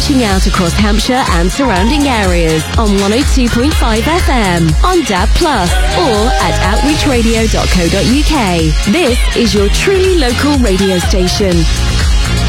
reaching out across Hampshire and surrounding areas on 102.5 FM, on DAB+, or at outreachradio.co.uk. This is your truly local radio station.